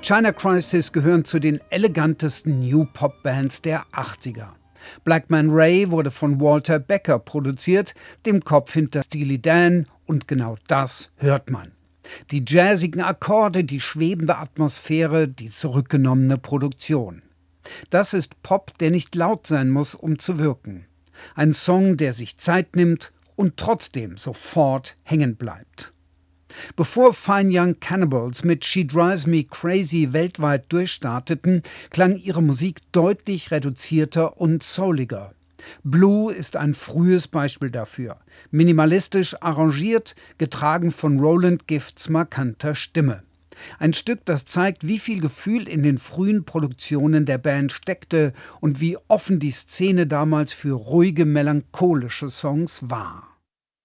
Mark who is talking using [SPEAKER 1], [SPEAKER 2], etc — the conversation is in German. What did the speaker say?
[SPEAKER 1] China Crisis gehören zu den elegantesten New-Pop-Bands der 80er. Blackman Ray wurde von Walter Becker produziert, dem Kopf hinter Steely Dan, und genau das hört man. Die jazzigen Akkorde, die schwebende Atmosphäre, die zurückgenommene Produktion. Das ist Pop, der nicht laut sein muss, um zu wirken. Ein Song, der sich Zeit nimmt und trotzdem sofort hängen bleibt. Bevor Fine Young Cannibals mit She Drives Me Crazy weltweit durchstarteten, klang ihre Musik deutlich reduzierter und souliger. Blue ist ein frühes Beispiel dafür. Minimalistisch arrangiert, getragen von Roland Gifts markanter Stimme. Ein Stück, das zeigt, wie viel Gefühl in den frühen Produktionen der Band steckte und wie offen die Szene damals für ruhige, melancholische Songs war.